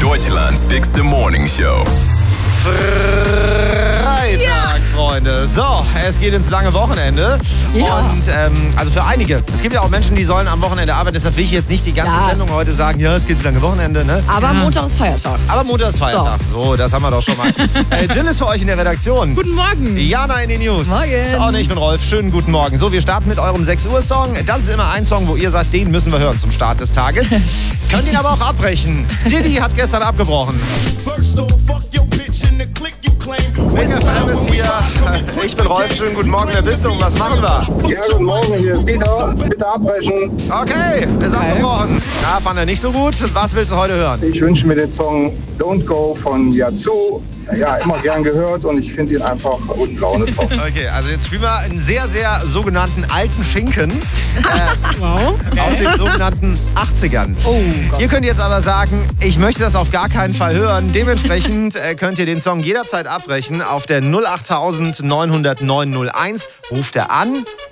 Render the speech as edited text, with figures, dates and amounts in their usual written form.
Deutschland's bigste Morning Show. Freitag, Freunde. So, es geht ins lange Wochenende. Ja. Und also für einige. Es gibt ja auch Menschen, die sollen am Wochenende arbeiten. Deshalb will ich jetzt nicht die ganze Sendung heute sagen, ja, es geht ins lange Wochenende. Ne? Aber Montag ist Feiertag. Aber Montag ist Feiertag. So, das haben wir doch schon mal. Jill ist für euch in der Redaktion. Guten Morgen. Jana in den News. Morgen. Und ich bin Rolf. Schönen guten Morgen. So, wir starten mit eurem 6 Uhr Song. Das ist immer ein Song, wo ihr sagt, den müssen wir hören zum Start des Tages. Könnt ihn aber auch abbrechen. Diddy hat gestern abgebrochen. Big FM ist hier. Ich bin Rolf. Schönen guten Morgen. Wer bist du und was machen wir? Ja, guten Morgen, hier ist Dieter. Bitte abbrechen. Okay, ist abgebrochen. Na, fand er nicht so gut. Was willst du heute hören? Ich wünsche mir den Song Don't Go von Yazoo. Ja, immer gern gehört und ich finde ihn einfach guten Laune-Song. Okay, also jetzt spielen wir einen sehr, sehr sogenannten alten Schinken. Wow. Aus den sogenannten 80ern. Oh Gott. Ihr könnt jetzt aber sagen, ich möchte das auf gar keinen Fall hören. Dementsprechend könnt ihr den Song jederzeit abbrechen. Auf der 08900 901 ruft er an